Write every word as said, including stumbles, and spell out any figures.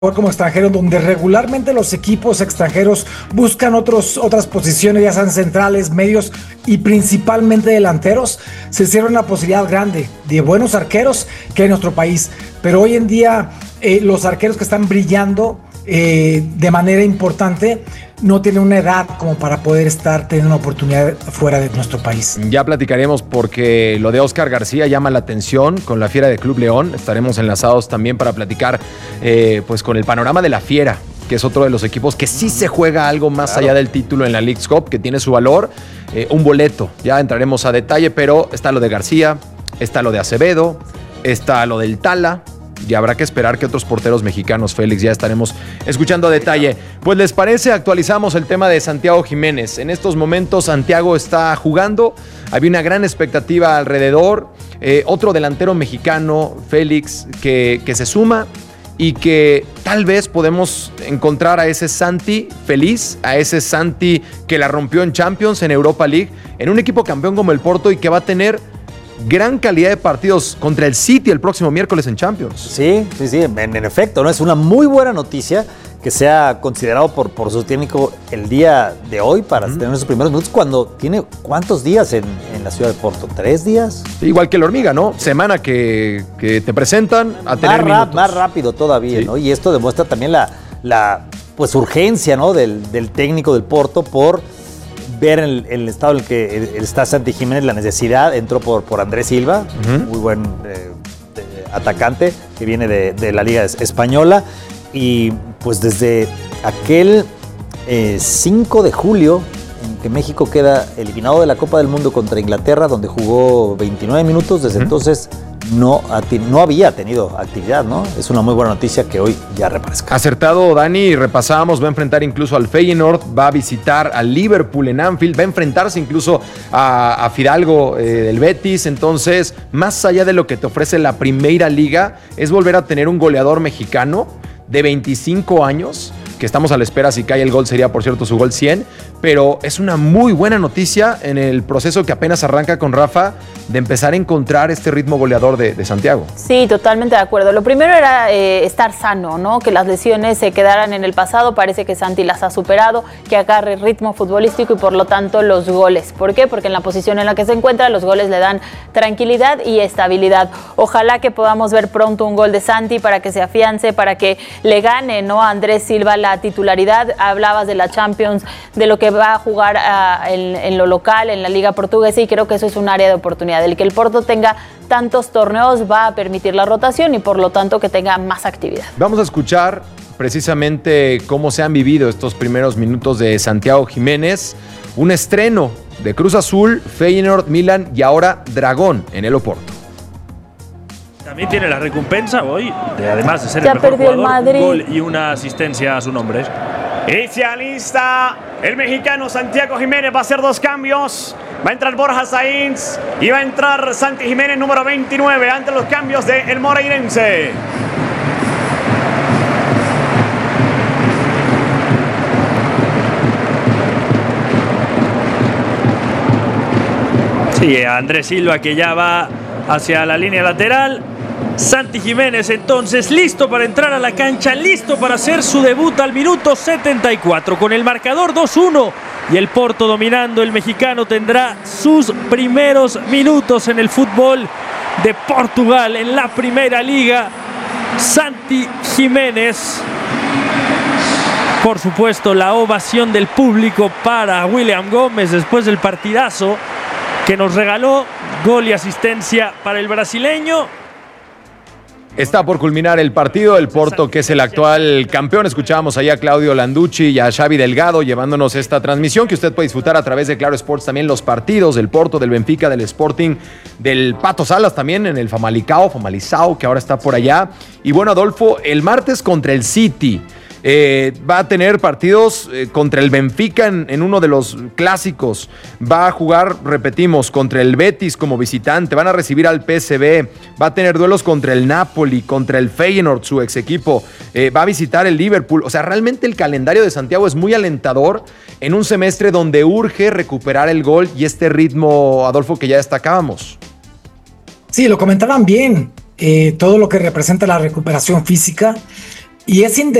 como extranjero, donde regularmente los equipos extranjeros buscan otros, otras posiciones, ya sean centrales, medios y principalmente delanteros, se cierra una posibilidad grande de buenos arqueros que hay en nuestro país. Pero hoy en día eh, los arqueros que están brillando eh, de manera importante no tienen una edad como para poder estar teniendo una oportunidad fuera de nuestro país. Ya platicaremos porque lo de Óscar García llama la atención con la Fiera de Club León. Estaremos enlazados también para platicar eh, pues con el panorama de la Fiera, que es otro de los equipos que sí se juega algo más claro. allá del título en la Leagues Cup, que tiene su valor, eh, un boleto. Ya entraremos a detalle, pero está lo de García, está lo de Acevedo, está lo del Tala. Y habrá que esperar que otros porteros mexicanos, Félix, ya estaremos escuchando a detalle. Pues les parece, actualizamos el tema de Santiago Jiménez. En estos momentos Santiago está jugando, había una gran expectativa alrededor. Eh, otro delantero mexicano, Félix, que, que se suma y que tal vez podemos encontrar a ese Santi feliz, a ese Santi que la rompió en Champions, en Europa League, en un equipo campeón como el Porto y que va a tener gran calidad de partidos contra el City el próximo miércoles en Champions. Sí, sí, sí, en, en efecto, ¿no? Es una muy buena noticia que sea considerado por, por su técnico el día de hoy para uh-huh. tener sus primeros minutos cuando tiene ¿cuántos días en, en la ciudad de Porto? ¿Tres días? Sí, igual que la hormiga, ¿no? Semana que, que te presentan a tener más minutos. Más rápido todavía, sí. ¿no? Y esto demuestra también la, la pues, urgencia, ¿no? del, del técnico del Porto por ver el, el estado en el que está Santi Jiménez, la necesidad, entró por, por Andrés Silva, uh-huh. muy buen eh, atacante que viene de, de la Liga Española, y pues desde aquel eh, cinco de julio en que México queda eliminado de la Copa del Mundo contra Inglaterra, donde jugó veintinueve minutos, desde uh-huh. entonces no, no había tenido actividad, ¿no? Es una muy buena noticia que hoy ya reaparezca. Acertado, Dani, repasábamos, va a enfrentar incluso al Feyenoord, va a visitar al Liverpool en Anfield, va a enfrentarse incluso a, a Fidalgo eh, del Betis. Entonces, más allá de lo que te ofrece la Primera Liga, es volver a tener un goleador mexicano de veinticinco años, que estamos a la espera, si cae el gol sería por cierto su gol cien, pero es una muy buena noticia en el proceso que apenas arranca con Rafa de empezar a encontrar este ritmo goleador de, de Santiago. Sí, totalmente de acuerdo. Lo primero era eh, estar sano, ¿no? Que las lesiones se quedaran en el pasado, parece que Santi las ha superado, que agarre ritmo futbolístico y por lo tanto los goles. ¿Por qué? Porque en la posición en la que se encuentra los goles le dan tranquilidad y estabilidad. Ojalá que podamos ver pronto un gol de Santi para que se afiance, para que le gane, ¿no? a Andrés Silva la titularidad. Hablabas de la Champions, de lo que va a jugar uh, en, en lo local, en la Liga Portuguesa, y creo que eso es un área de oportunidad. El que el Porto tenga tantos torneos va a permitir la rotación y por lo tanto que tenga más actividad. Vamos a escuchar precisamente cómo se han vivido estos primeros minutos de Santiago Jiménez. Un estreno de Cruz Azul, Feyenoord, Milan y ahora Dragón en el Oporto. También tiene la recompensa hoy, de, además de ser ya el mejor jugador, el Madrid. un gol y una asistencia a su nombre. Y se alista el mexicano Santiago Jiménez, va a hacer dos cambios. Va a entrar Borja Sainz y va a entrar Santi Jiménez, número veintinueve, ante los cambios del moreirense. Sí, Andrés Silva que ya va hacia la línea lateral. Santi Jiménez entonces listo para entrar a la cancha, listo para hacer su debut al minuto setenta y cuatro con el marcador dos uno y el Porto dominando. El mexicano tendrá sus primeros minutos en el fútbol de Portugal en la Primera Liga. Santi Jiménez, por supuesto la ovación del público para William Gómez después del partidazo que nos regaló, gol y asistencia para el brasileño. Está por culminar el partido, el Porto que es el actual campeón. Escuchábamos allá a Claudio Landucci y a Xavi Delgado llevándonos esta transmisión que usted puede disfrutar a través de Claro Sports, también los partidos del Porto, del Benfica, del Sporting, del Pato Salas también en el Famalicao, Famalizao que ahora está por allá. Y bueno, Adolfo, el martes contra el City. Eh, va a tener partidos eh, contra el Benfica en, en uno de los clásicos. Va a jugar, repetimos, contra el Betis como visitante. Van a recibir al P S V. Va a tener duelos contra el Napoli, contra el Feyenoord, su ex equipo. Eh, va a visitar el Liverpool. O sea, realmente el calendario de Santiago es muy alentador en un semestre donde urge recuperar el gol y este ritmo, Adolfo, que ya destacábamos. Sí, lo comentaban bien. Eh, todo lo que representa la recuperación física. y es